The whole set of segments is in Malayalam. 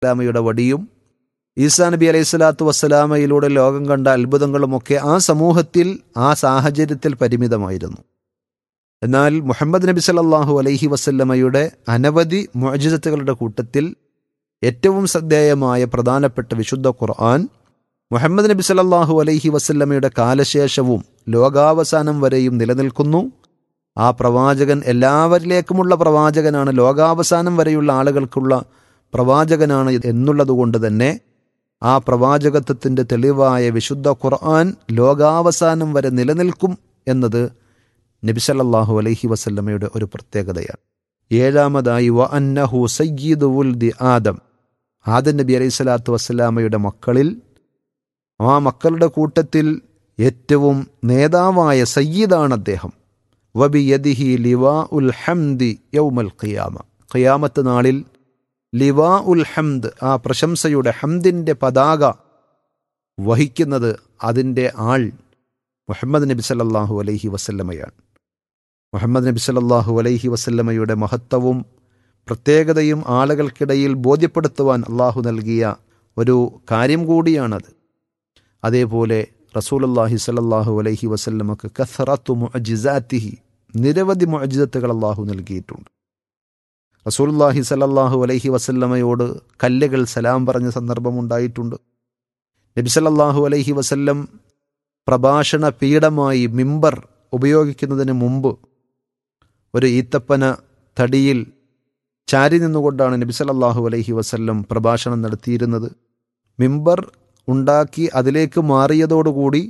വസ്സലാമയുടെ വടിയും ഈസാ നബി അലൈഹി സ്വലാത്തു വസ്സലാമയിലൂടെ ലോകം കണ്ട അത്ഭുതങ്ങളുമൊക്കെ ആ സമൂഹത്തിൽ ആ സാഹചര്യത്തിൽ പരിമിതമായിരുന്നു. എന്നാൽ മുഹമ്മദ് നബി സല്ലല്ലാഹു അലൈഹി വസല്ലമയുടെ അനവധി മുഅ്ജിസത്തുകളുടെ കൂട്ടത്തിൽ ഏറ്റവും ശ്രദ്ധേയമായ പ്രധാനപ്പെട്ട വിശുദ്ധ ഖുർആൻ മുഹമ്മദ് നബി സല്ലല്ലാഹു അലൈഹി വസല്ലമയുടെ കാലശേഷവും ലോകാവസാനം വരെയും നിലനിൽക്കുന്നു. ആ പ്രവാചകൻ എല്ലാവരിലേക്കുമുള്ള പ്രവാചകനാണ്, ലോകാവസാനം വരെയുള്ള ആളുകൾക്കുള്ള പ്രവാചകനാണ് എന്നുള്ളതുകൊണ്ട് തന്നെ ആ പ്രവാചകത്വത്തിൻ്റെ തെളിവായ വിശുദ്ധ ഖുർആൻ ലോകാവസാനം വരെ നിലനിൽക്കും എന്നത് നബി സല്ലല്ലാഹു അലൈഹി വസല്ലമയുടെ ഒരു പ്രത്യേകതയാണ്. ഏഴാമതായി വ അന്നഹു സയ്യിദു വുൽദി ആദം, ആദം നബി അലൈഹി സ്വലാത്തു വസ്സലാമയുടെ മക്കളിൽ ആ മക്കളുടെ കൂട്ടത്തിൽ ഏറ്റവും നേതാവായ സയ്യിദാണ് അദ്ദേഹം. വബിയദിഹി ലിവാ ഉൽ ഹംദി യൗമൽ ഖിയാമ, ഖിയാമത്ത് നാളിൽ ലിവാ ഉൽ ഹംദ്, ആ പ്രശംസയുടെ ഹംദിൻ്റെ പതാക വഹിക്കുന്നത് അതിൻ്റെ ആൾ മുഹമ്മദ് നബി സല്ലല്ലാഹു അലൈഹി വസല്ലമയാണ്. മുഹമ്മദ് നബി സല്ലല്ലാഹു അലൈഹി വസല്ലമയുടെ മഹത്വവും പ്രത്യേകതയും ആളുകൾക്കിടയിൽ ബോധ്യപ്പെടുത്തുവാൻ അള്ളാഹു നൽകിയ ഒരു കാര്യം കൂടിയാണത്. അതേപോലെ റസൂലുള്ളാഹി സ്വല്ലല്ലാഹു അലൈഹി വസല്ലമക്ക് കസ്റത്തു മുഅ്ജിസാതിഹി, നിരവധി മുഅ്ജിസത്തുകൾ അള്ളാഹു നൽകിയിട്ടുണ്ട്. റസൂലുള്ളാഹി സ്വല്ലല്ലാഹു അലൈഹി വസല്ലമയോട് കല്ലുകൾ സലാം പറഞ്ഞ സന്ദർഭമുണ്ടായിട്ടുണ്ട്. നബി സല്ലല്ലാഹു അലൈഹി വസല്ലം പ്രഭാഷണ പീഠമായി മിമ്പർ ഉപയോഗിക്കുന്നതിന് മുമ്പ് ഒരു ഈത്തപ്പന തടിയിൽ ചാരി നിന്നുകൊണ്ടാണ് നബി സല്ലല്ലാഹു അലൈഹി വസല്ലം പ്രഭാഷണം നടത്തിയിരുന്നത്. മിമ്പർ ഉണ്ടാക്കി അതിലേക്ക് മാറിയതോടുകൂടി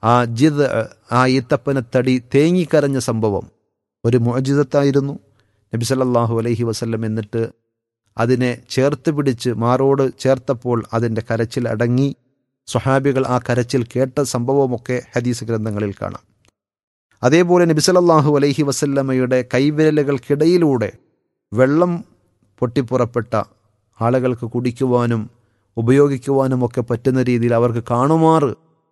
ആ ഈത്തപ്പന തടി തേങ്ങിക്കരഞ്ഞ സംഭവം ഒരു മുഅ്ജിസത്തായിരുന്നു. നബി സല്ലല്ലാഹു അലൈഹി വസല്ലം എന്നിട്ട് അതിനെ ചേർത്ത് പിടിച്ച് മാറോട് ചേർത്തപ്പോൾ അതിൻ്റെ കരച്ചിൽ അടങ്ങി. സ്വഹാബികൾ ആ കരച്ചിൽ കേട്ട സംഭവമൊക്കെ ഹദീസ് ഗ്രന്ഥങ്ങളിൽ കാണാം. അതേപോലെ നബി സല്ലല്ലാഹു അലൈഹി വസല്ലമയുടെ കൈവിരലുകൾക്കിടയിലൂടെ വെള്ളം പൊട്ടിപ്പുറപ്പെട്ട ആളുകൾക്ക് കുടിക്കുവാനും ഉപയോഗിക്കുവാനുമൊക്കെ പറ്റുന്ന രീതിയിൽ അവർക്ക് കാണുമാറ്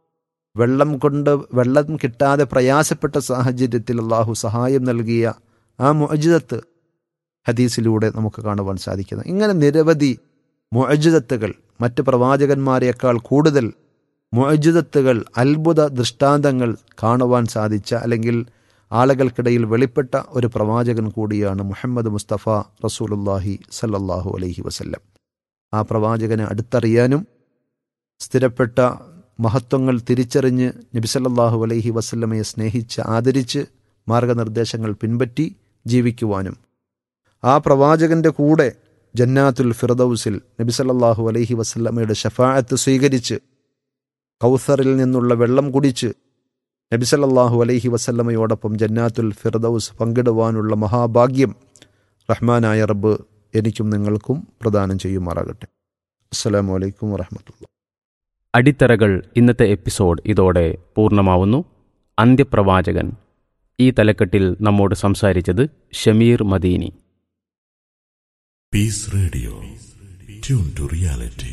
വെള്ളം കിട്ടാതെ പ്രയാസപ്പെട്ട സാഹചര്യത്തിൽ അള്ളാഹു സഹായം നൽകിയ ആ മുഅ്ജിസത്ത് ഹദീസിലൂടെ നമുക്ക് കാണുവാൻ സാധിക്കുന്നത്. ഇങ്ങനെ നിരവധി മുഅ്ജിസത്തുകൾ, മറ്റ് പ്രവാചകന്മാരെക്കാൾ കൂടുതൽ മുഅ്ജിസത്തുകൾ, അത്ഭുത ദൃഷ്ടാന്തങ്ങൾ കാണുവാൻ സാധിച്ച അല്ലെങ്കിൽ ആളുകൾക്കിടയിൽ വെളിപ്പെട്ട ഒരു പ്രവാചകൻ കൂടിയാണ് മുഹമ്മദ് മുസ്തഫ റസൂലുള്ളാഹി സല്ലല്ലാഹു അലൈഹി വസല്ലം. ആ പ്രവാചകനെ അടുത്തറിയാനും സ്ഥിരപ്പെട്ട മഹത്വങ്ങൾ തിരിച്ചറിഞ്ഞ് നബി സല്ലല്ലാഹു അലൈഹി വസല്ലമയെ സ്നേഹിച്ച് ആദരിച്ച് മാർഗനിർദ്ദേശങ്ങൾ പിൻപറ്റി ജീവിക്കുവാനും ആ പ്രവാചകൻ്റെ കൂടെ ജന്നാത്തുൽ ഫിർദൗസിൽ നബി സല്ലല്ലാഹു അലൈഹി വസല്ലമയുടെ ശഫാഅത്ത് സ്വീകരിച്ച് കൗസറിൽ നിന്നുള്ള വെള്ളം കുടിച്ച് നബി സല്ലല്ലാഹു അലൈഹി വസല്ലമയോടൊപ്പം ജന്നാത്തുൽ ഫിർദൗസ് പങ്കിടുവാനുള്ള മഹാഭാഗ്യം റഹ്മാനായ റബ്ബ് എനിക്കും നിങ്ങൾക്കും പ്രദാനം ചെയ്യുമാറാകട്ടെ. അസ്സലാമു അലൈക്കും വറഹ്മത്തുള്ളാഹി. അടിത്തറകൾ ഇന്നത്തെ എപ്പിസോഡ് ഇതോടെ പൂർണ്ണമാവുന്നു. അന്ത്യപ്രവാചകൻ, ഈ തലക്കെട്ടിൽ നമ്മോട് സംസാരിച്ചത് Shameer Madeeni. Piece radio, tune to reality.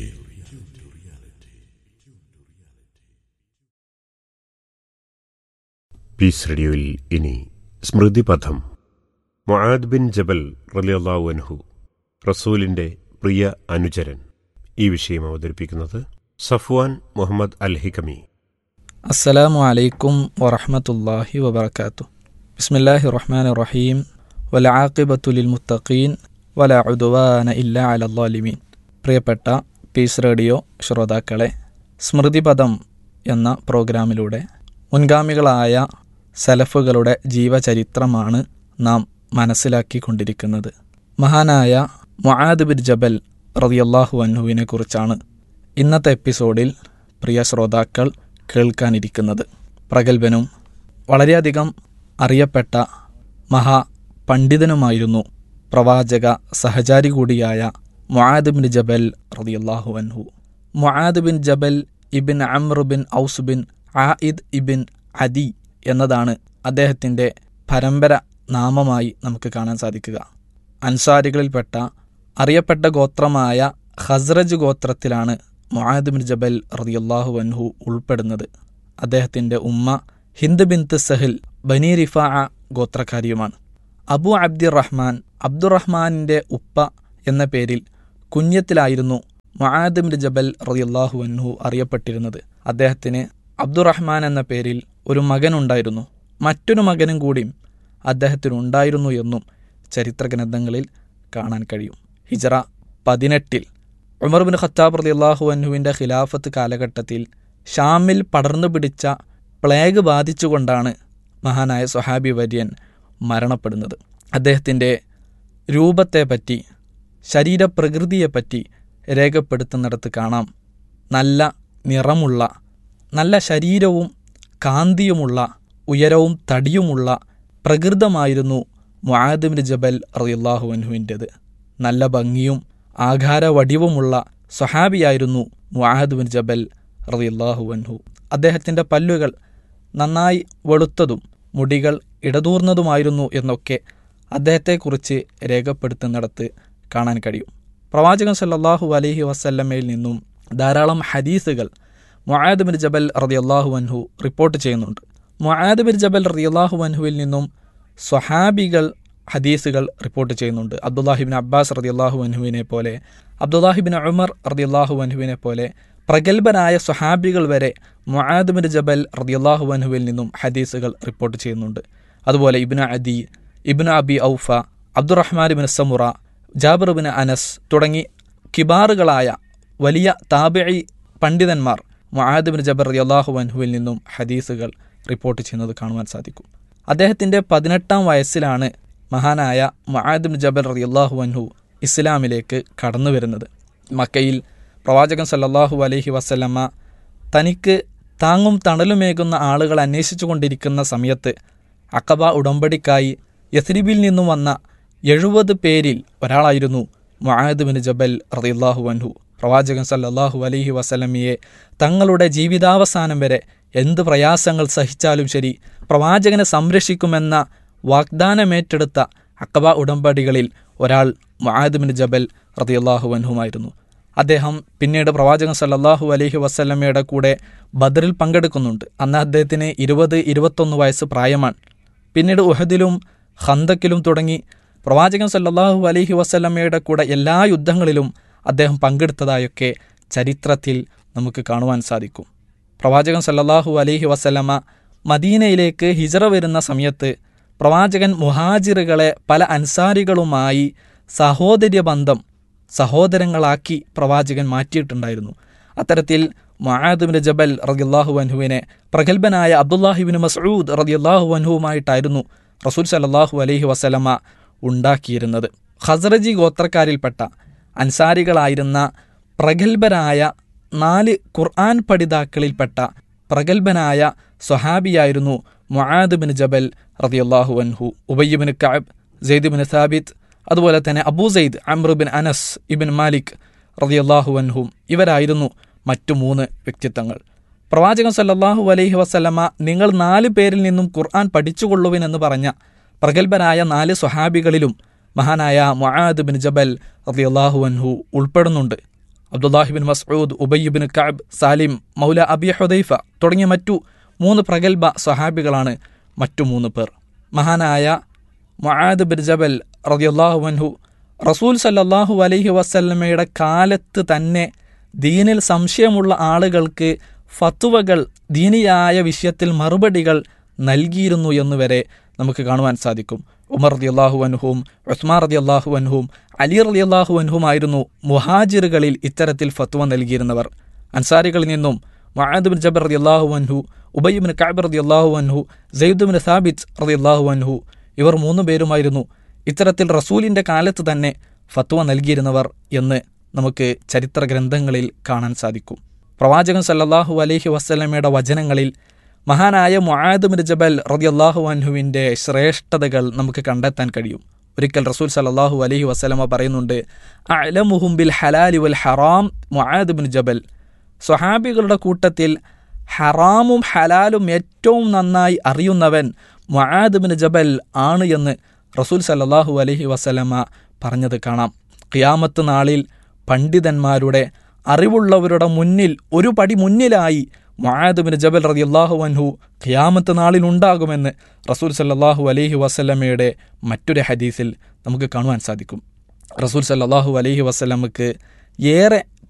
Piece റേഡിയോയിൽ ഇനി സ്മൃതിപഥം. മുആദ് ബിൻ ജബൽ റളിയല്ലാഹു അൻഹു, റസൂലിന്റെ പ്രിയ അനുചരൻ. ഈ വിഷയം അവതരിപ്പിക്കുന്നത് സഫ്വാൻ മുഹമ്മദ് അൽ ഹികമി. അസ്സലാമു അലൈക്കും വറഹ്മത്തുള്ളാഹി വബറകാതുഹു. ബിസ്മില്ലാഹിർ റഹ്മാനിർ റഹീം. വൽ ആഖിബത്തു ലിൽ മുത്തഖീൻ വലാ ഉദ്വാന ഇല്ലാ അലൽ ളാലിമീൻ. പ്രിയപ്പെട്ട പീസ് റേഡിയോ ശ്രോതാക്കളെ, സ്മൃതിപഥം എന്ന പ്രോഗ്രാമിലൂടെ മുൻഗാമികളായ സലഫുകളുടെ ജീവചരിത്രമാണ് നാം മനസ്സിലാക്കിക്കൊണ്ടിരിക്കുന്നത്. മഹാനായ മുആദ് ബിൻ ജബൽ റളിയല്ലാഹു അൻഹുവിനെ കുറിച്ചാണ് ഇന്നത്തെ എപ്പിസോഡിൽ പ്രിയ ശ്രോതാക്കൾ കേൾക്കാനിരിക്കുന്നത്. പ്രഗത്ഭനും വളരെയധികം അറിയപ്പെട്ട മഹാപണ്ഡിതനുമായിരുന്നു പ്രവാചക സഹചാരി കൂടിയായ മുആദ് ബിൻ ജബൽ റളിയല്ലാഹു അൻഹു. മുആദ് ബിൻ ജബൽ ഇബിൻ അംർ ബിൻ ഔസ് ബിൻ ആയിദ് ഇബിൻ അദി എന്നതാണ് അദ്ദേഹത്തിൻ്റെ പരമ്പര നാമമായി നമുക്ക് കാണാൻ സാധിക്കുക. അൻസാരികളിൽപ്പെട്ട അറിയപ്പെട്ട ഗോത്രമായ ഖസ്റജ് ഗോത്രത്തിലാണ് മുആദ് ബിൻ ജബൽ റളിയല്ലാഹു അൻഹു ഉൾപ്പെടുന്നത്. അദ്ദേഹത്തിൻ്റെ ഉമ്മ ഹിന്ദ് ബിൻത് സഹൽ ബനി റിഫാഅ ഗോത്രക്കാരിയുമാണ്. അബു അബ്ദുറഹ്മാൻ, അബ്ദുറഹ്മാനിൻ്റെ ഉപ്പ എന്ന പേരിൽ കുഞ്ഞത്തിലായിരുന്നു മുആദ് ബിൻ ജബൽ റളിയല്ലാഹു അൻഹു അറിയപ്പെട്ടിരുന്നത്. അദ്ദേഹത്തിന് അബ്ദുറഹ്മാൻ എന്ന പേരിൽ ഒരു മകനുണ്ടായിരുന്നു. മറ്റൊരു മകനും കൂടിയും അദ്ദേഹത്തിനുണ്ടായിരുന്നു എന്നും ചരിത്ര ഗ്രന്ഥങ്ങളിൽ കാണാൻ കഴിയും. ഹിജറ 18 ഉമർ ബിൻ ഖത്താബ് റളിയല്ലാഹു അൻഹുവിൻ്റെ ഖിലാഫത്ത് കാലഘട്ടത്തിൽ ഷാമിൽ പടർന്നു പിടിച്ച പ്ലേഗ് ബാധിച്ചുകൊണ്ടാണ് മഹാനായ സ്വഹാബി വര്യൻ മരണപ്പെടുന്നത്. അദ്ദേഹത്തിൻ്റെ രൂപത്തെപ്പറ്റി, ശരീരപ്രകൃതിയെപ്പറ്റി രേഖപ്പെടുത്തുന്നിടത്ത് കാണാം, നല്ല നിറമുള്ള, നല്ല ശരീരവും കാന്തിയുമുള്ള, ഉയരവും തടിയുമുള്ള പ്രകൃതമായിരുന്നു മുആദ് ബിൻ ജബൽ റളിയല്ലാഹു അൻഹുവിൻ്റേത്. നല്ല ഭംഗിയും ആകാര വടിവുമുള്ള സ്വഹാബിയായിരുന്നു മുആദ് ബിൻ ജബൽ റളിയല്ലാഹു അൻഹു. അദ്ദേഹത്തിൻ്റെ പല്ലുകൾ നന്നായി വെളുത്തതും മുടികൾ ഇടതൂർന്നതുമായിരുന്നു എന്നൊക്കെ അദ്ദേഹത്തെക്കുറിച്ച് രേഖപ്പെടുത്തുന്നിടത്ത് കാണാൻ കഴിയും. പ്രവാചകൻ സല്ലല്ലാഹു അലൈഹി വസല്ലമയിൽ നിന്നും ധാരാളം ഹദീസുകൾ മുആദ് ബിൻ ജബൽ റളിയല്ലാഹു അൻഹു റിപ്പോർട്ട് ചെയ്യുന്നുണ്ട്. മുആദ് ബിൻ ജബൽ റളിയല്ലാഹു അൻഹുവിൽ നിന്നും സ്വഹാബികൾ ഹദീസുകൾ റിപ്പോർട്ട് ചെയ്യുന്നുണ്ട്. അബ്ദുല്ലാഹിബിൻ അബ്ബാസ് റളിയല്ലാഹു അൻഹുവിനെ പോലെ, അബ്ദുല്ലാഹിബിൻ ഉമർ റളിയല്ലാഹു അൻഹുവിനെ പോലെ പ്രഗത്ഭരായ സ്വഹാബികൾ വരെ മുആദ് ബിൻ ജബൽ റളിയല്ലാഹു അൻഹുവിൽ നിന്നും ഹദീസുകൾ റിപ്പോർട്ട് ചെയ്യുന്നുണ്ട്. അതുപോലെ Ibnu Adi, Ibnu Abi Awfa, Abdulrahman bin സമുറ, Jabir bin Anas തുടങ്ങി കിബാറുകളായ വലിയ താബിഈ പണ്ഡിതന്മാർ മുആദ് ബിൻ ജബൽ റളിയല്ലാഹു അൻഹുവിൽ നിന്നും ഹദീസുകൾ റിപ്പോർട്ട് ചെയ്യുന്നത് കാണുവാൻ സാധിക്കും. അദ്ദേഹത്തിൻ്റെ 18-ാം വയസ്സിലാണ് മഹാനായ മുആദ് ബിൻ ജബൽ റളിയല്ലാഹു അൻഹു ഇസ്ലാമിലേക്ക് കടന്നു വരുന്നത്. മക്കയിൽ പ്രവാചകൻ സല്ലല്ലാഹു അലൈഹി വസല്ലമ തനിക്ക് താങ്ങും തണലുമേകുന്ന ആളുകൾ അന്വേഷിച്ചു കൊണ്ടിരിക്കുന്ന സമയത്ത് അഖബ ഉടമ്പടിക്കായി യസ്രിബിൽ നിന്നും വന്ന 70 പേരിൽ ഒരാളായിരുന്നു മുആദ് ബിൻ ജബൽ റളിയല്ലാഹു അൻഹു. പ്രവാചകൻ സല്ലല്ലാഹു അലൈഹി വസല്ലമയെ തങ്ങളുടെ ജീവിതാവസാനം വരെ എന്ത് പ്രയാസങ്ങൾ സഹിച്ചാലും ശരി പ്രവാചകനെ സംരക്ഷിക്കുമെന്ന വാഗ്ദാനമേറ്റെടുത്ത അഖബ ഉടമ്പടികളിൽ ഒരാൾ മുആദ് ബിൻ ജബൽ റളിയല്ലാഹു അൻഹുമായിരുന്നു. അദ്ദേഹം പിന്നീട് പ്രവാചകൻ സല്ലല്ലാഹു അലൈഹി വസല്ലമയുടെ കൂടെ ബദറിൽ പങ്കെടുക്കുന്നുണ്ട്. അന്ന് അദ്ദേഹത്തിന് 20-21 വയസ്സ് പ്രായമാണ്. പിന്നീട് ഉഹദിലും ഖന്തക്കിലും തുടങ്ങി പ്രവാചകൻ സല്ലല്ലാഹു അലൈഹി വസല്ലമയുടെ കൂടെ എല്ലാ യുദ്ധങ്ങളിലും അദ്ദേഹം പങ്കെടുത്തതായൊക്കെ ചരിത്രത്തിൽ നമുക്ക് കാണുവാൻ സാധിക്കും. പ്രവാചകൻ സല്ലല്ലാഹു അലൈഹി വസല്ലമ മദീനയിലേക്ക് ഹിജറ വരുന്ന സമയത്ത് പ്രവാചകൻ മുഹാജിറുകളെ പല അൻസാരികളുമായി സഹോദര്യ ബന്ധം, സഹോദരങ്ങളാക്കി പ്രവാചകൻ മാറ്റിയിട്ടുണ്ടായിരുന്നു. അത്തരത്തിൽ മുആദ് ബിൻ ജബൽ റളിയല്ലാഹു അൻഹുവിനെ പ്രഗത്ഭനായ അബ്ദുല്ലാഹിബ്നു മസ്ഊദ് റളിയല്ലാഹു അൻഹുവുമായിട്ടായിരുന്നു റസൂൽ സല്ലല്ലാഹു അലൈഹി വസല്ലമ ഉണ്ടാക്കിയിരുന്നത്. ഖസ്റജി ഗോത്രക്കാരിൽപ്പെട്ട അൻസാരികളായിരുന്ന പ്രഗത്ഭരായ 4 ഖുർആൻ പഠിതാക്കളിൽപ്പെട്ട പ്രഗത്ഭനായ സ്വഹാബിയായിരുന്നു മുആദ് ബിൻ ജബൽ റളിയല്ലാഹു അൻഹു. Ubayy bin Kaab, Syed bin Sabith, അതുപോലെ തന്നെ അബൂ സെയ്ദ് അംർ ബിൻ അനസ് ഇബിൻ മാലിക് റളിയല്ലാഹു അൻഹും ഇവരായിരുന്നു മറ്റു 3 വ്യക്തിത്വങ്ങൾ. പ്രവാചകൻ സല്ലല്ലാഹു അലൈഹി വസല്ലമ നിങ്ങൾ 4 പേരിൽ നിന്നും ഖുർആൻ പഠിച്ചുകൊള്ളുവിനെന്ന് പറഞ്ഞ പ്രഗത്ഭരായ 4 സ്വഹാബികളിലും മഹാനായ മുആദ് ബിൻ ജബൽ റളിയല്ലാഹു അൻഹു ഉൾപ്പെടുന്നുണ്ട്. അബ്ദുല്ലാഹിബിൻ മസ്ഊദ്, ഉബയ്യ് ബിൻ കഅബ്, സാലിം മൗല അബി ഹുദൈഫ തുടങ്ങിയ മറ്റു 3 പ്രഗത്ഭ സ്വഹാബികളാണ് മറ്റു 3 പേർ. മഹാനായ മുആദ് ബിൻ ജബൽ റളിയല്ലാഹു അൻഹു റസൂൽ സല്ലല്ലാഹു അലൈഹി വസല്ലമയുടെ കാലത്ത് തന്നെ ദീനിൽ സംശയമുള്ള ആളുകൾക്ക് ഫത്വകൾ, ദീനിയായ വിഷയത്തിൽ മറുപടികൾ നൽകിയിരുന്നു എന്നുവരെ നമുക്ക് കാണുവാൻ സാധിക്കും. ഉമർ റളിയല്ലാഹു അൻഹും ഉസ്മാൻ റളിയല്ലാഹു അൻഹും അലി റളിയല്ലാഹു അൻഹുമായിരുന്നു മുഹാജിറുകളിൽ ഇത്തരത്തിൽ ഫത്വ നൽകിയിരുന്നവർ. അൻസാരികളിൽ നിന്നും മുആദ് ബിൻ ജബൽ റളിയല്ലാഹു അൻഹു, ഉബയ്യ് ബിൻ കഅബ് റളിയല്ലാഹു അൻഹു, സെയ്ദ് ബിൻ സാബിത്ത് റളിയല്ലാഹു അൻഹു ഇവർ 3 പേരുമായിരുന്നു ഇത്തരത്തിൽ റസൂലിൻ്റെ കാലത്ത് തന്നെ ഫത്വ നൽകിയിരുന്നവർ എന്ന് നമുക്ക് ചരിത്ര ഗ്രന്ഥങ്ങളിൽ കാണാൻ സാധിക്കും. പ്രവാചകൻ സല്ലല്ലാഹു അലൈഹി വസല്ലമയുടെ വചനങ്ങളിൽ മഹാനായ മുആദ് ബിൻ ജബൽ റളിയല്ലാഹു അൻഹുവിൻ്റെ ശ്രേഷ്ഠതകൾ നമുക്ക് കണ്ടെത്താൻ കഴിയും. ഒരിക്കൽ റസൂൽ സല്ലല്ലാഹു അലൈഹി വസല്ലമ പറയുന്നുണ്ട്, അഅലമുഹും ബിൽ ഹലാലി വൽ ഹറാം മുആദ് ബിൻ ജബൽ. സ്വഹാബികളുടെ കൂട്ടത്തിൽ ഹറാമും ഹലാലും ഏറ്റവും നന്നായി അറിയുന്നവൻ മുആദ് ബിൻ ജബൽ ആണ് എന്ന് റസൂൽ സല്ലല്ലാഹു അലൈഹി വസല്ലമ പറഞ്ഞത് കാണാം. ഖിയാമത്ത് നാളിൽ പണ്ഡിതന്മാരുടെ, അറിവുള്ളവരുടെ മുന്നിൽ ഒരു പടി മുന്നിലായി മുആദ് ബിൻ ജബൽ റളിയല്ലാഹു അൻഹു ഖിയാമത്ത് നാളിൽ ഉണ്ടാകുമെന്ന് റസൂൽ സല്ലല്ലാഹു അലൈഹി വസല്ലമയുടെ മറ്റൊരു ഹദീസിൽ നമുക്ക് കാണുവാൻ സാധിക്കും. റസൂൽ സല്ലല്ലാഹു അലൈഹി വസല്ലമക്ക് ഏറെ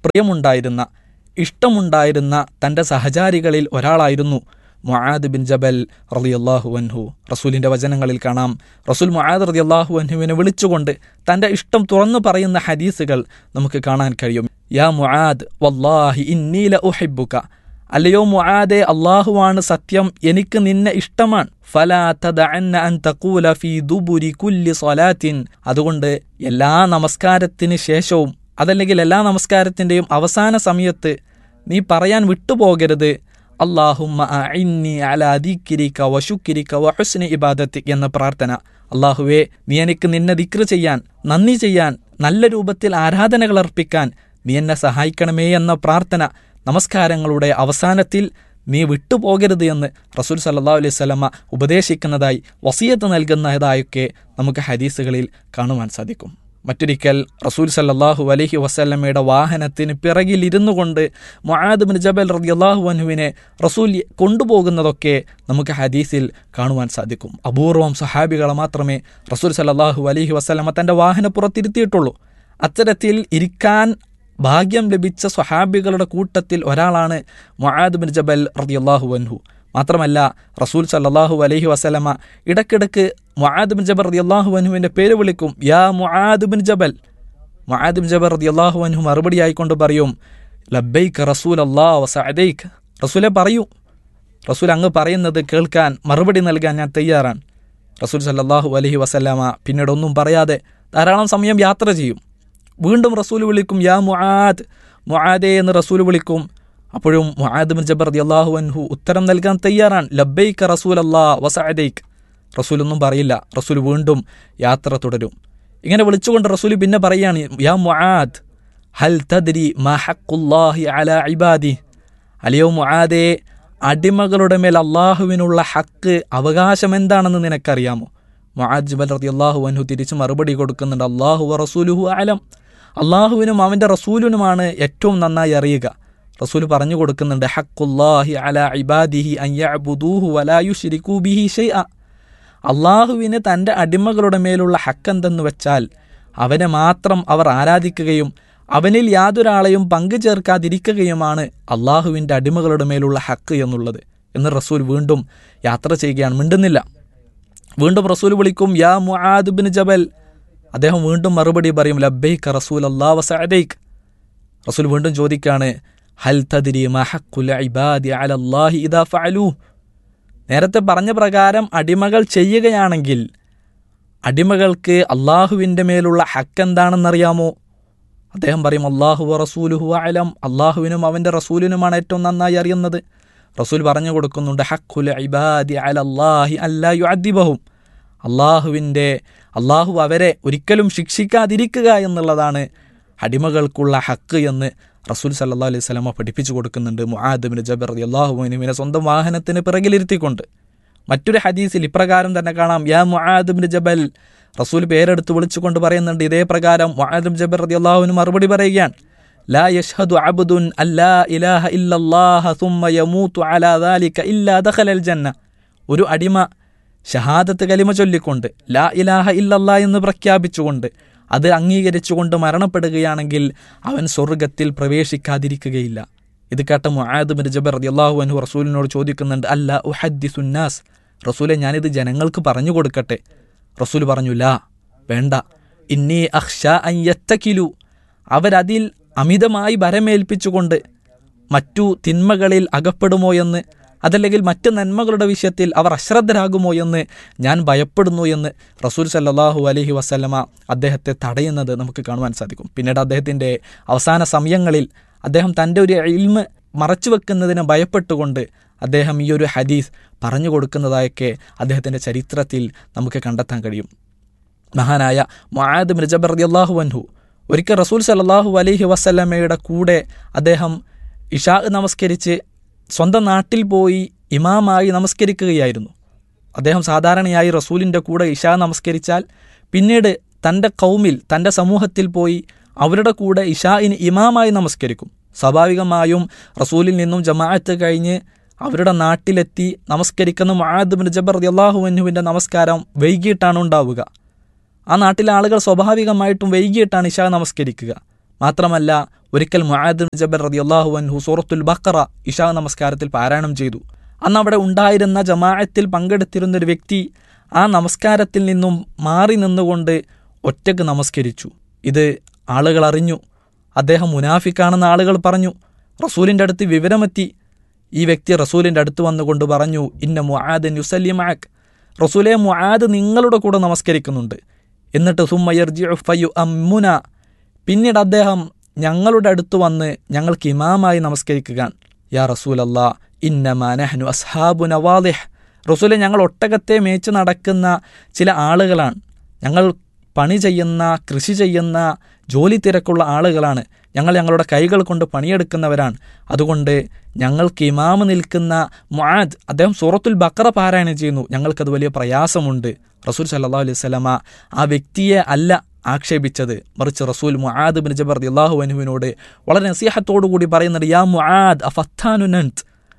പ്രിയമുണ്ടായിരുന്ന, ഇഷ്ടമുണ്ടായിരുന്ന തൻ്റെ സഹചാരികളിൽ ഒരാളായിരുന്നു മുആദ് ബിൻ ജബൽ റളിയല്ലാഹു അൻഹു. റസൂലിൻ്റെ വചനങ്ങളിൽ കാണാം, റസൂൽ മുആദ് റളിയല്ലാഹു അൻഹുവിനെ വിളിച്ചുകൊണ്ട് തൻ്റെ ഇഷ്ടം തുറന്നു പറയുന്ന ഹദീസുകൾ നമുക്ക് കാണാൻ കഴിയും. യാ മുആദ് വല്ലാഹി ഇന്നി ലഉഹിബ്ബുക, അല്ലയോ മുആദേ, അല്ലാഹുവാണ് സത്യം, എനിക്ക് നിന്നെ ഇഷ്ടമാണ്. ഫലാ തദഅന്ന അൻ തഖൂല ഫീ ദുബുരി കുല്ലി സ്വലാത്തിൻ, അതുകൊണ്ട് എല്ലാ നമസ്കാരത്തിന് ശേഷവും അതല്ലെങ്കിൽ എല്ലാ നമസ്കാരത്തിൻ്റെയും അവസാന സമയത്ത് നീ പറയാൻ വിട്ടുപോകരുത്, അല്ലാഹുമ്മ അഇന്നി അലാ ദിക്രിക വശുക്രിക വഹുസ്നി ഇബാദത്തിക് എന്ന പ്രാർത്ഥന. അല്ലാഹുവേ, നീ എനിക്ക് നിന്നെ ദിക്ർ ചെയ്യാൻ, നന്ദി ചെയ്യാൻ, നല്ല രൂപത്തിൽ ആരാധനകൾ അർപ്പിക്കാൻ നീ എന്നെ സഹായിക്കണമേ എന്ന പ്രാർത്ഥന നമസ്കാരങ്ങളുടെ അവസാനത്തിൽ നീ വിട്ടുപോകരുത് എന്ന് റസൂൽ സല്ലല്ലാഹു അലൈഹി വസല്ലമ ഉപദേശിക്കുന്നതായി, വസിയത്ത് നൽകുന്നതായൊക്കെ നമുക്ക് ഹദീസുകളിൽ കാണുവാൻ സാധിക്കും. മറ്റൊരിക്കൽ റസൂൽ സല്ലല്ലാഹു അലൈഹി വസല്ലമയുടെ വാഹനത്തിന് പിറകിൽ ഇരുന്നു കൊണ്ട് മുആദ് ബിൻ ജബൽ റളിയല്ലാഹു അൻഹുവിനെ റസൂൽ കൊണ്ടുപോകുന്നതൊക്കെ നമുക്ക് ഹദീസിൽ കാണുവാൻ സാധിക്കും. അപൂർവം സഹാബികളെ മാത്രമേ റസൂൽ സല്ലല്ലാഹു അലൈഹി വസല്ലമ തൻ്റെ വാഹനപ്പുറത്തിരുത്തിയിട്ടുള്ളൂ. അത്തരത്തിൽ ഇരിക്കാൻ ഭാഗ്യം ലഭിച്ച സ്വഹാബികളുടെ കൂട്ടത്തിൽ ഒരാളാണ് മുആദ് ബിൻ ജബൽ റളിയല്ലാഹു അൻഹു. മാത്രമല്ല, റസൂൽ സല്ലല്ലാഹു അലൈഹി വസല്ലമ ഇടയ്ക്കിടയ്ക്ക് മുആദ് ബിൻ ജബൽ റളിയല്ലാഹു അൻഹുവിൻ്റെ പേര് വിളിക്കും, യാ മുആദ് ബിൻ ജബൽ. മുആദ് ബിൻ ജബൽ റളിയല്ലാഹു അൻഹു മറുപടി ആയിക്കൊണ്ട് പറയും, ലബ്ബൈക റസൂലല്ലാഹ് വസഅദൈക, റസൂലെ പറയൂ, റസൂൽ അങ്ങ് പറയുന്നത് കേൾക്കാൻ, മറുപടി നൽകാൻ ഞാൻ തയ്യാറാണ്. റസൂൽ സല്ലല്ലാഹു അലൈഹി വസല്ലമ പിന്നീട് ഒന്നും പറയാതെ ധാരാളം സമയം യാത്ര ചെയ്യും. വീണ്ടും റസൂൽ വിളിക്കും, യാ മുആദ്, മുആദേ എന്ന് റസൂൽ വിളിക്കും. അപ്പോഴും മുആദ് ബിൻ ജബൽ റളിയല്ലാഹു അൻഹു ഉത്തരം നൽകാൻ തയ്യാറാണ്, ലബ്ബൈക റസൂലല്ലാഹ് വസഅദൈക. റസൂലൊന്നും പറയില്ല. റസൂൽ വീണ്ടും യാത്ര തുടരും. ഇങ്ങനെ വിളിച്ചുകൊണ്ട് റസൂൽ പിന്നെ പറയാണ്, യാ മുആദ് ഹൽ തദ്രി മാ ഹഖ്ഖുല്ലാഹി അലാ ഇബാദി, അല്ലയോ മുആദേ, അടിമകളുടെ മേൽ അള്ളാഹുവിനുള്ള ഹക്ക്, അവകാശം എന്താണെന്ന് നിനക്കറിയാമോ? മുആദ് ജബൽ റളിയല്ലാഹു അൻഹു തിരിച്ച് മറുപടി കൊടുക്കുന്നുണ്ട്, അല്ലാഹു വറസൂലുഹു അലം, അള്ളാഹുവിനും അവൻ്റെ റസൂലിനുമാണ് ഏറ്റവും നന്നായി അറിയുക. റസൂൽ പറഞ്ഞു കൊടുക്കുന്നുണ്ട്, ഹഖ്ഖുല്ലാഹി അലാ ഇബാദിഹി അൻ യഅ്ബുദൂഹു വലാ യുശ്രികൂ ബിഹി ഷൈഅ, അള്ളാഹുവിന് തൻ്റെ അടിമകളുടെ മേലുള്ള ഹക്ക് എന്തെന്ന് വെച്ചാൽ അവനെ മാത്രം അവർ ആരാധിക്കുകയും അവനിൽ യാതൊരാളെയും പങ്കു ചേർക്കാതിരിക്കുകയുമാണ് അള്ളാഹുവിൻ്റെ അടിമകളുടെ മേലുള്ള ഹക്ക് എന്നുള്ളത് എന്ന് റസൂൽ വീണ്ടും യാത്ര ചെയ്യുകയാണ്, മിണ്ടുന്നില്ല. വീണ്ടും റസൂൽ വിളിക്കും, യാ മുആദ് ബിൻ ജബൽ. അദ്ദേഹം വീണ്ടും മറുപടി പറയും, ലബ്ബൈക റസൂലല്ലാഹ് വസഅദൈക. റസൂൽ വീണ്ടും ചോദിക്കുകയാണ്, ഹൽ തദ്രി മാ ഹഖ്ഖുൽ ഇബാദി അലല്ലാഹി ഇദാ ഫഅലൂ, നേരത്തെ പറഞ്ഞ പ്രകാരം അടിമകൾ ചെയ്യുകയാണെങ്കിൽ അടിമകൾക്ക് അള്ളാഹുവിൻ്റെ മേലുള്ള ഹക്ക് എന്താണെന്നറിയാമോ? അദ്ദേഹം പറയും, അല്ലാഹു വറസൂലുഹു അലം, അള്ളാഹുവിനും അവൻ്റെ റസൂലിനുമാണ് ഏറ്റവും നന്നായി അറിയുന്നത്. റസൂൽ പറഞ്ഞു കൊടുക്കുന്നുണ്ട്, ഹഖ്ഖുൽ ഇബാദി അലല്ലാഹി അല്ലാ യുഅദ്ദിബഹും, അള്ളാഹു അവരെ ഒരിക്കലും ശിക്ഷിക്കാതിരിക്കുക എന്നുള്ളതാണ് അടിമകൾക്കുള്ള ഹക്ക് എന്ന് റസൂൽ സല്ലല്ലാഹു അലൈഹി വസല്ലമ പഠിപ്പിച്ചു കൊടുക്കുന്നുണ്ട് മുആദ് ബിൻ ജബൽ റളിയല്ലാഹു അൻഹുവിനെ സ്വന്തം വാഹനത്തിന് പിറകിലിരുത്തിക്കൊണ്ട്. മറ്റൊരു ഹദീസിൽ ഇപ്രകാരം തന്നെ കാണാം, യാ മുആദ് ബിൻ ജബൽ. റസൂൽ പേരെടുത്ത് വിളിച്ചുകൊണ്ട് പറയുന്നുണ്ട്. ഇതേ പ്രകാരം മുആദ് ബിൻ ജബൽ റളിയല്ലാഹു അൻഹു മറുപടി പറയുകയാണ്, ലാ യഷ്ഹദു അബ്ദുൻ അല്ലാ ഇലാഹ ഇല്ലല്ലാഹ സുമ്മ യമൂതു അലാ ദാലിക ഇല്ലാ ദഖലൽ ജന്ന. ഒരു അടിമ ഷഹാദത്ത് കലിമ ചൊല്ലിക്കൊണ്ട് ലാ ഇലാഹ ഇല്ലല്ലാഹ് എന്ന് പ്രഖ്യാപിച്ചുകൊണ്ട് അത് അംഗീകരിച്ചുകൊണ്ട് മരണപ്പെടുകയാണെങ്കിൽ അവൻ സ്വർഗത്തിൽ പ്രവേശിക്കാതിരിക്കുകയില്ല. ഇത് കേട്ട മുആദ് ബിൻ ജബൽ റളിയല്ലാഹു അൻഹു റസൂലിനോട് ചോദിക്കുന്നുണ്ട്, അല്ലാ ഉഹദ്ദിസുന്നാസ്, റസൂലെ ഞാനിത് ജനങ്ങൾക്ക് പറഞ്ഞു കൊടുക്കട്ടെ? റസൂൽ പറഞ്ഞു, ലാ, വേണ്ട. ഇന്നി അഖ്ശാ അൻ യത്തകിലു, അവരതിൽ അമിതമായി ഭരമേൽപ്പിച്ചുകൊണ്ട് മറ്റു തിന്മകളിൽ അകപ്പെടുമോ എന്ന്, അതല്ലെങ്കിൽ മറ്റ് നന്മകളുടെ വിഷയത്തിൽ അവർ അശ്രദ്ധരാകുമോ എന്ന് ഞാൻ ഭയപ്പെടുന്നു എന്ന് റസൂൽ സല്ലല്ലാഹു അലൈഹി വസല്ലമ അദ്ദേഹത്തെ തടയുന്നത് നമുക്ക് കാണുവാൻ സാധിക്കും. പിന്നീട് അദ്ദേഹത്തിൻ്റെ അവസാന സമയങ്ങളിൽ അദ്ദേഹം തൻ്റെ ഒരു ഇൽമ് മറച്ചു വെക്കുന്നതിന് ഭയപ്പെട്ടുകൊണ്ട് അദ്ദേഹം ഈ ഒരു ഹദീസ് പറഞ്ഞു കൊടുക്കുന്നതായൊക്കെ അദ്ദേഹത്തിൻ്റെ ചരിത്രത്തിൽ നമുക്ക് കണ്ടെത്താൻ കഴിയും. മഹാനായ മുആദ് ബിൻ ജബൽ റളിയല്ലാഹു അൻഹു ഒരിക്കൽ റസൂൽ സല്ലല്ലാഹു അലൈഹി വസല്ലമയുടെ കൂടെ അദ്ദേഹം ഇശാ നമസ്കരിച്ച് സ്വന്തം നാട്ടിൽ പോയി ഇമാമായി നമസ്കരിക്കുകയായിരുന്നു. അദ്ദേഹം സാധാരണയായി റസൂലിൻ്റെ കൂടെ ഇശാ നമസ്കരിച്ചാൽ പിന്നീട് തൻ്റെ കൗമിൽ, തൻ്റെ സമൂഹത്തിൽ പോയി അവരുടെ കൂടെ ഇശാഇന് ഇമാമായി നമസ്കരിക്കും. സ്വാഭാവികമായും റസൂലിൽ നിന്നും ജമാഅത്ത് കഴിഞ്ഞ് അവരുടെ നാട്ടിലെത്തി നമസ്കരിക്കുന്ന മുആദ് ബിൻ ജബൽ റളിയല്ലാഹു അൻഹുവിൻ്റെ നമസ്കാരം വൈകിട്ടാണ് ഉണ്ടാവുക. ആ നാട്ടിലെ ആളുകൾ സ്വാഭാവികമായിട്ടും വൈകിട്ടാണ് ഇശാ നമസ്കരിക്കുക. മാത്രമല്ല ഒരിക്കൽ മുആദ് ബിൻ ജബൽ റളിയല്ലാഹു അൻഹു സൂറത്തുൽ ബഖറ ഇശാ നമസ്കാരത്തിൽ പാരായണം ചെയ്തു. അന്ന് അവിടെ ഉണ്ടായിരുന്ന ജമാഅത്തിൽ പങ്കെടുത്തിരുന്നൊരു വ്യക്തി ആ നമസ്കാരത്തിൽ നിന്നും മാറി നിന്നുകൊണ്ട് ഒറ്റക്ക് നമസ്കരിച്ചു. ഇത് ആളുകൾ അറിഞ്ഞു. അദ്ദേഹം മുനാഫിക്കാണെന്ന് ആളുകൾ പറഞ്ഞു. റസൂലിൻ്റെ അടുത്ത് വിവരമെത്തി. ഈ വ്യക്തി റസൂലിൻ്റെ അടുത്ത് വന്നുകൊണ്ട് പറഞ്ഞു, ഇന്ന മുആദൻ യുസല്ലി മഅക്, റസൂലേ മുആദ് നിങ്ങളുടെ കൂടെ നമസ്കരിക്കുന്നുണ്ട്. എന്നിട്ട് സുമ്മ യർജിഉ ഫയുഅമ്മുന, പിന്നീട് അദ്ദേഹം ഞങ്ങളുടെ അടുത്ത് വന്ന് ഞങ്ങൾക്ക് ഇമാമായി നമസ്കരിക്കുകയാണ്. യാ റസൂലല്ലാ ഇന്നമാ നഹ്നു അസ്ഹാബു നവാദിഹ്, റസൂലെ ഞങ്ങൾ ഒട്ടകത്തെ മേച്ച് നടക്കുന്ന ചില ആളുകളാണ്, ഞങ്ങൾ പണി ചെയ്യുന്ന കൃഷി ചെയ്യുന്ന ജോലി തിരക്കുള്ള ആളുകളാണ്, ഞങ്ങൾ ഞങ്ങളുടെ കൈകൾ കൊണ്ട് പണിയെടുക്കുന്നവരാണ്. അതുകൊണ്ട് ഞങ്ങൾക്ക് ഇമാമ് നിൽക്കുന്ന മുആദ് അദ്ദേഹം സൂറത്തുൽ ബഖറ പാരായണം ചെയ്യുന്നു, ഞങ്ങൾക്കത് വലിയ പ്രയാസമുണ്ട്. റസൂൽ സല്ലല്ലാഹു അലൈഹി വസല്ലമ ആ വ്യക്തിയെ അല്ല ആക്ഷേപിച്ചത്, മറിച്ച് റസൂൽ മുആദ് ബിൻ ജബൽ റളിയല്ലാഹു അൻഹുവിനോട് വളരെ നസീഹത്തോടു കൂടി പറയുന്നുണ്ട്, യാ മുആദ് അഫത്താനുൻ അൻത്,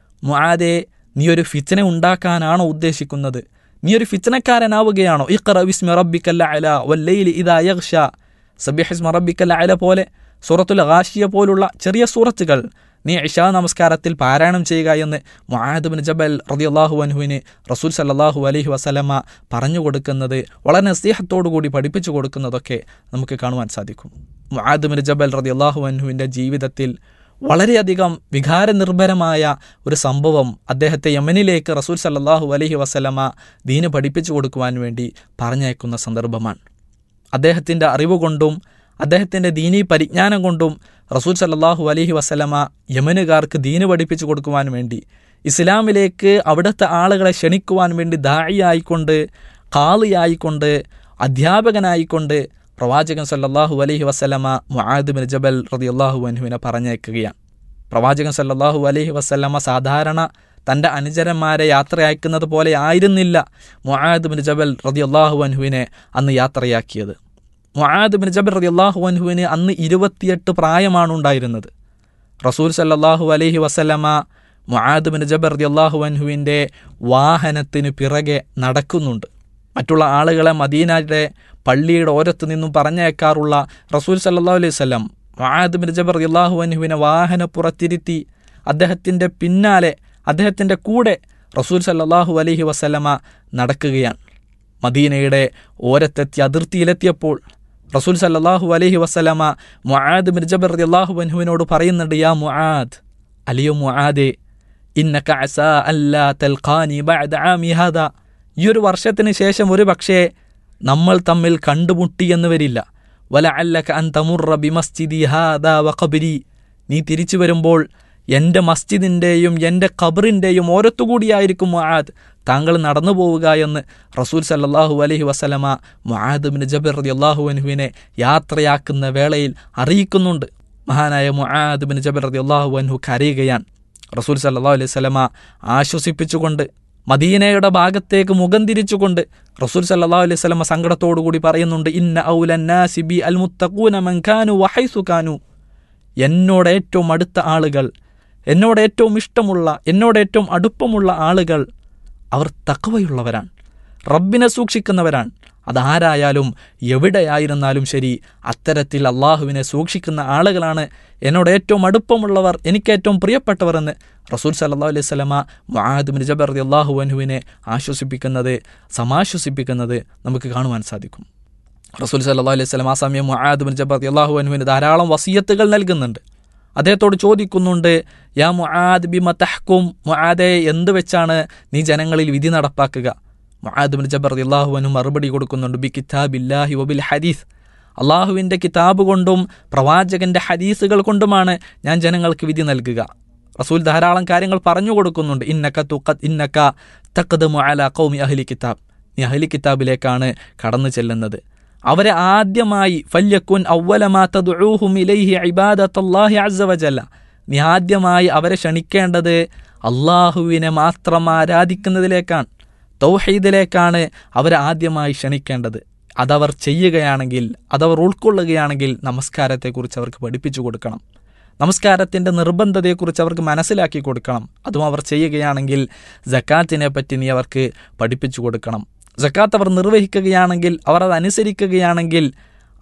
മുആദേ നീ ഒരു ഫിത്ന ഉണ്ടാക്കാനാണോ ഉദ്ദേശിക്കുന്നത്? നീ ഒരു ഫിത്നക്കാരനാവുകയാണോ? ഇഖ്റ ബിസ്മി റബ്ബിക്കൽ അഅല വല്ലൈലി ഇദാ യഗ്ഷ, സബ്ബിഹ് ഇസ്മ റബ്ബിക്കൽ അഅല പോലെ സൂറത്തുൽ ഗാശിയ പോലുള്ള ചെറിയ സൂറത്തുകൾ നീ ഇശാ നമസ്കാരത്തിൽ പാരായണം ചെയ്യുക എന്ന് മുആദ് ബിൻ ജബൽ റളിയല്ലാഹു അൻഹുവിന് റസൂൽ സല്ലല്ലാഹു അലൈഹി വസല്ലമ പറഞ്ഞു കൊടുക്കുന്നത്, വളരെ നസീഹത്തോടു കൂടി പഠിപ്പിച്ചു കൊടുക്കുന്നതൊക്കെ നമുക്ക് കാണുവാൻ സാധിക്കും. മുആദ് ബിൻ ജബൽ റളിയല്ലാഹു അൻഹുവിൻ്റെ ജീവിതത്തിൽ വളരെയധികം വികാരനിർഭരമായ ഒരു സംഭവം അദ്ദേഹത്തെ യമനിലേക്ക് റസൂൽ സല്ലല്ലാഹു അലൈഹി വസല്ലമ ദീന് പഠിപ്പിച്ചു കൊടുക്കുവാൻ വേണ്ടി പറഞ്ഞയക്കുന്ന സന്ദർഭമാണ്. അദ്ദേഹത്തിൻ്റെ അറിവ് കൊണ്ടും അദ്ദേഹത്തിൻ്റെ ദീനീ പരിജ്ഞാനം കൊണ്ടും റസൂൽ സല്ലല്ലാഹു അലൈഹി വസല്ലമ യമനുകാർക്ക് ദീന് പഠിപ്പിച്ചു കൊടുക്കുവാൻ വേണ്ടി, ഇസ്ലാമിലേക്ക് അവിടുത്തെ ആളുകളെ ക്ഷണിക്കുവാൻ വേണ്ടി ദാഇയായിക്കൊണ്ട്, ഖാളിയായിക്കൊണ്ട്, അധ്യാപകനായിക്കൊണ്ട് പ്രവാചകൻ സല്ലല്ലാഹു അലൈഹി വസല്ലമ മുആദ് ബിൻ ജബൽ റളിയല്ലാഹു അൻഹുവിനെ പറഞ്ഞയക്കുകയാണ്. പ്രവാചകൻ സല്ലല്ലാഹു അലൈഹി വസല്ലമ സാധാരണ തൻ്റെ അനുചരന്മാരെ യാത്ര അയക്കുന്നത് പോലെ ആയിരുന്നില്ല മുആദ് ബിൻ ജബൽ റളിയല്ലാഹു അൻഹുവിനെ അന്ന് യാത്രയാക്കിയത്. മുആദ് ബിൻ ജബൽ റളിയല്ലാഹു അൻഹുവിന് അന്ന് 28 പ്രായമാണ് ഉണ്ടായിരുന്നത്. റസൂൽ സല്ലല്ലാഹു അലൈഹി വസല്ലമ മുആദ് ബിൻ ജബൽ റളിയല്ലാഹു അൻഹുവിൻ്റെ വാഹനത്തിന് പിറകെ നടക്കുന്നുണ്ട്. മറ്റുള്ള ആളുകളെ മദീനയുടെ പള്ളിയുടെ ഓരത്തു നിന്നും പറഞ്ഞയക്കാറുള്ള റസൂൽ സല്ലല്ലാഹു അലൈഹി വസല്ലം മുആദ് ബിൻ ജബൽ റളിയല്ലാഹു അൻഹുവിനെ വാഹനപ്പുറത്തിരുത്തി അദ്ദേഹത്തിൻ്റെ പിന്നാലെ, അദ്ദേഹത്തിൻ്റെ കൂടെ റസൂൽ സല്ലല്ലാഹു അലൈഹി വസല്ലമ നടക്കുകയാണ്. മദീനയുടെ ഓരത്തെത്തി അതിർത്തിയിലെത്തിയപ്പോൾ റസൂൽ സല്ലല്ലാഹു അലൈഹി വസല്ലമ മുആദ് ബിൻ ജബൽ റളിയല്ലാഹു അൻഹുവിനോട് പറയുന്നുണ്ട്, യാ മുആദ്, അലിയോ മുആദേ, ഇന്നക അസാ അല്ലാ തൽഖാനി ബഅദ ആമി ഹാദാ, ഈ ഒരു വർഷത്തിന് ശേഷം ഒരു പക്ഷേ നമ്മൾ തമ്മിൽ കണ്ടുമുട്ടിയെന്ന് വരില്ല. വലഅല്ലക അൻ തമുറ ബിമസ്ജിദി ഹാദാ വഖബ്രി, നീ തിരിച്ചു വരുമ്പോൾ എൻ്റെ മസ്ജിദിൻ്റെയും എൻ്റെ ഖബറിൻ്റെയും ഓരത്തുകൂടിയായിരിക്കും മുആദ് താങ്കൾ നടന്നു പോവുക എന്ന് റസൂൽ സല്ലല്ലാഹു അലൈഹി വസല്ലമ മുആദ് ബിൻ ജബൽ റളിയല്ലാഹു അൻഹുവിനെ യാത്രയാക്കുന്ന വേളയിൽ അറിയിക്കുന്നുണ്ട്. മഹാനായ മുആദ് ബിൻ ജബൽ റളിയല്ലാഹു അൻഹു കരയുകയാണ്. റസൂൽ സല്ലല്ലാഹു അലൈഹി വസല്ലമ ആശ്വസിപ്പിച്ചുകൊണ്ട് മദീനയുടെ ഭാഗത്തേക്ക് മുഖം തിരിച്ചുകൊണ്ട് റസൂൽ സല്ലല്ലാഹു അലൈഹി വസല്ലമ സങ്കടത്തോടു കൂടി പറയുന്നുണ്ട്, ഇന്ന ഔലന്നാസി ബി അൽ മുത്തഖൂന മൻ കാനു വഹൈസു കാനു, എന്നോട് ഏറ്റവും അടുത്ത ആളുകൾ, എന്നോട് ഏറ്റവും ഇഷ്ടമുള്ള, എന്നോട് ഏറ്റവും അടുപ്പമുള്ള ആളുകൾ അവർ തഖ്വയുള്ളവരാണ്, റബ്ബിനെ സൂക്ഷിക്കുന്നവരാണ്. അതാരായാലും എവിടെയായിരുന്നാലും ശരി, അത്തരത്തിൽ അള്ളാഹുവിനെ സൂക്ഷിക്കുന്ന ആളുകളാണ് എന്നോട് ഏറ്റവും അടുപ്പമുള്ളവർ, എനിക്കേറ്റവും പ്രിയപ്പെട്ടവർ എന്ന് റസൂൽ സല്ലല്ലാഹു അലൈഹി വസല്ലമ മുആദ് ബിൻ ജബൽ റളിയല്ലാഹു അൻഹുവിനെ ആശ്വസിപ്പിക്കുന്നത്, സമാശ്വസിപ്പിക്കുന്നത് നമുക്ക് കാണുവാൻ സാധിക്കും. റസൂൽ സല്ലല്ലാഹു അലൈഹി വസല്ലം ആ സമയം മുആദ് ബിൻ ജബൽ റളിയല്ലാഹു അൻഹുവിന് ധാരാളം വസിയത്തുകൾ നൽകുന്നുണ്ട്. അദ്ദേഹത്തോട് ചോദിക്കുന്നുണ്ട്, യാ മുആദ് ബിമ തഹ്കും, മുആദേ എന്ത് വെച്ചാണ് നീ ജനങ്ങളിൽ വിധി നടപ്പാക്കുക? മുആദ് ബിൻ ജബൽ റളിയല്ലാഹു അൻഹു മറുപടി കൊടുക്കുന്നുണ്ട്, ബി കിതാബില്ലാഹി വബിൽ ഹദീസ്, അള്ളാഹുവിൻ്റെ കിതാബ് കൊണ്ടും പ്രവാചകൻ്റെ ഹദീസുകൾ കൊണ്ടുമാണ് ഞാൻ ജനങ്ങൾക്ക് വിധി നൽകുക. റസൂൽ ധാരാളം കാര്യങ്ങൾ പറഞ്ഞു കൊടുക്കുന്നുണ്ട്. ഇന്നക തഖ്ദമു അലാ ഖൗമി അഹ്ലി കിതാബ്, നീ അഹ്ലി കിതാബിലേക്കാണ് കടന്നു ചെല്ലുന്നത്. അവരെ ആദ്യമായി ഫല്യകുൻ അവ്വല മാ തദ്ഉഹും ഇലൈഹി ഇബാദത്തുല്ലാഹി അസ്സ വജല്ല, നീ ആദ്യമായി അവരെ ക്ഷണിക്കേണ്ടത് അള്ളാഹുവിനെ മാത്രം ആരാധിക്കുന്നതിലേക്കാണ്, തൗഹീദിലേക്കാണ് അവരെ ആദ്യമായി ക്ഷണിക്കേണ്ടത്. അതവർ ചെയ്യുകയാണെങ്കിൽ, അതവർ ഉൾക്കൊള്ളുകയാണെങ്കിൽ നമസ്കാരത്തെക്കുറിച്ച് അവർക്ക് പഠിപ്പിച്ചു കൊടുക്കണം, നമസ്കാരത്തിൻ്റെ നിർബന്ധതയെക്കുറിച്ച് അവർക്ക് മനസ്സിലാക്കി കൊടുക്കണം. അതും അവർ ചെയ്യുകയാണെങ്കിൽ സക്കാത്തിനെ പറ്റി നീ അവർക്ക് പഠിപ്പിച്ചു കൊടുക്കണം. സക്കാത്ത് അവർ നിർവഹിക്കുകയാണെങ്കിൽ, അവർ അതനുസരിക്കുകയാണെങ്കിൽ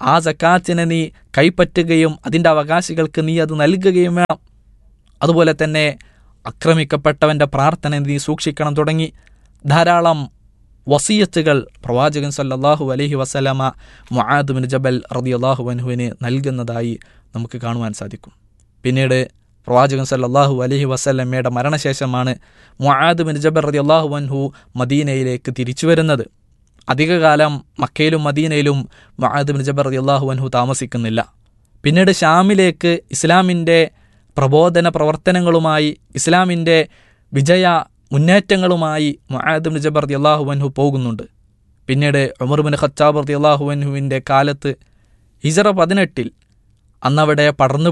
ആ സക്കാത്തിനെ നീ കൈപ്പറ്റുകയും അതിൻ്റെ അവകാശികൾക്ക് നീ അത് നൽകുകയും വേണം. അതുപോലെ തന്നെ ആക്രമിക്കപ്പെട്ടവൻ്റെ പ്രാർത്ഥന നീ സൂക്ഷിക്കണം തുടങ്ങി ധാരാളം വസിയത്തുകൾ പ്രവാചകൻ സല്ലല്ലാഹു അലൈഹി വസല്ലമ മുആദ് ബിൻ ജബൽ റളിയല്ലാഹു അൻഹുവിന് നൽകുന്നതായി നമുക്ക് കാണുവാൻ സാധിക്കും. പിന്നീട് പ്രവാചകൻ സല്ലല്ലാഹു അലൈഹി വസല്ലമയുടെ മരണശേഷമാണ് മുആദ് ബിൻ ജബൽ റളിയല്ലാഹു അൻഹു മദീനയിലേക്ക് തിരിച്ചു വരുന്നത്. അധികകാലം മക്കയിലും മദീനയിലും മുആദ് ബിൻ ജബൽ റളിയല്ലാഹു അൻഹു താമസിക്കുന്നില്ല. പിന്നീട് ഷാമിലേക്ക് ഇസ്ലാമിൻ്റെ പ്രബോധന പ്രവർത്തനങ്ങളുമായി ഇസ്ലാമിൻ്റെ വിജയ മുന്നേറ്റങ്ങളുമായി മുആദ് ബിൻ ജബൽ റളിയല്ലാഹു അൻഹു പോകുന്നുണ്ട്. പിന്നീട് ഉമർ ബിൻ ഖത്താബ് റളിയല്ലാഹു അൻഹുവിൻ്റെ കാലത്ത് ഹിജ്റ 18 അന്നവിടെ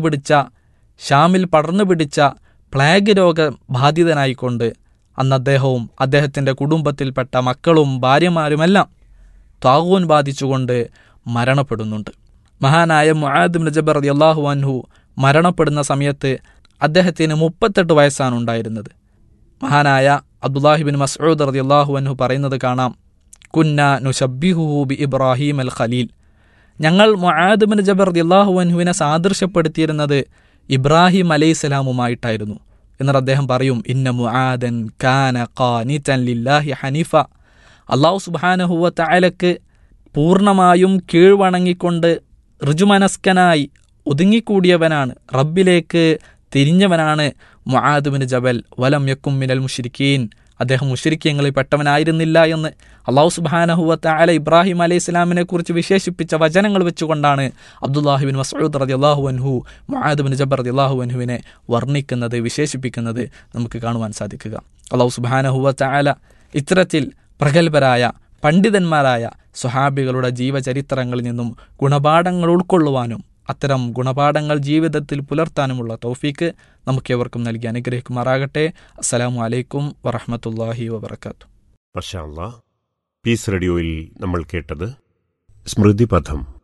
ഷാമിൽ പടർന്നു പിടിച്ച പ്ലേഗ് രോഗബാധിതനായിക്കൊണ്ട് അന്ന് അദ്ദേഹവും അദ്ദേഹത്തിൻ്റെ കുടുംബത്തിൽപ്പെട്ട മക്കളും ഭാര്യമാരുമെല്ലാം ത്വാഗൂൻ ബാധിച്ചുകൊണ്ട് മരണപ്പെടുന്നുണ്ട്. മഹാനായ മുആദ് ബിൻ ജബൽ റളിയല്ലാഹു അൻഹു മരണപ്പെടുന്ന സമയത്ത് അദ്ദേഹത്തിന് 38 വയസ്സാണ് ഉണ്ടായിരുന്നത്. മഹാനായ അബ്ദുല്ലാഹി ബിൻ മസ്ഊദ് റളിയല്ലാഹു അൻഹു പറയുന്നത് കാണാം, കുന്ന നുശബ്ബിഹുഹു ബി ഇബ്രാഹിം അൽ ഖലീൽ, ഞങ്ങൾ മുആദ് ബിൻ ജബൽ റളിയല്ലാഹു അൻഹുവിനെ സാദൃശ്യപ്പെടുത്തിയിരുന്നത് ഇബ്രാഹിം അലൈഹിസ്സലാമുമായിട്ടായിരുന്നു. എന്നിട്ട് അദ്ദേഹം പറയും, ഇന്ന മുആദൻ കാന ഖാനിതൻ ലില്ലാഹി ഹനീഫ, അല്ലാഹു സുബ്ഹാനഹു വ തആലക്ക് പൂർണ്ണമായും കീഴ്വണങ്ങിക്കൊണ്ട് ഋജുമനസ്കനായി ഒതുങ്ങിക്കൂടിയവനാണ്, റബ്ബിലേക്ക് തിരിഞ്ഞവനാണ് മുആദ് ബിൻ ജബൽ. വലം യക്കും മിനൽ മുശ്രിക്കീൻ, അദ്ദേഹം മുശ്രിക്കീങ്ങളിൽ പെട്ടവനായിരുന്നില്ല എന്ന് അല്ലാഹു സുബ്ഹാനഹു വ തആല ഇബ്രാഹിം അലൈഹിസ്സലാമിനെ കുറിച്ച് വിശേഷിപ്പിച്ച വചനങ്ങൾ വെച്ചുകൊണ്ടാണ് അബ്ദുല്ലാഹി ബിൻ മസ്ഊദ് റളിയല്ലാഹു അൻഹു മുആദ് ബിൻ ജബൽ റളിയല്ലാഹു അൻഹുവിനെ വർണ്ണിക്കുന്നത് വിശേഷിപ്പിക്കുന്നത് നമുക്ക് കാണുവാൻ സാധിക്കുക. അല്ലാഹു സുബ്ഹാനഹു വ തആല ഇത്തരത്തിൽ പ്രഗത്ഭരായ പണ്ഡിതന്മാരായ സ്വഹാബികളുടെ ജീവചരിത്രങ്ങളിൽ നിന്നും ഗുണപാഠങ്ങൾ ഉൾക്കൊള്ളുവാനും അത്തരം ഗുണപാഠങ്ങൾ ജീവിതത്തിൽ പുലർത്താനുമുള്ള തൗഫീക്ക് നമുക്കേവർക്കും നൽകി അനുഗ്രഹിക്കുമാറാകട്ടെ. അസ്സലാമു അലൈക്കും വറഹ്മത്തുള്ളാഹി വബറകാതുഹു. മാഷാ അല്ലാഹ്. പീസ് റേഡിയോയിൽ നമ്മൾ കേട്ടത് സ്മൃതിപഥം.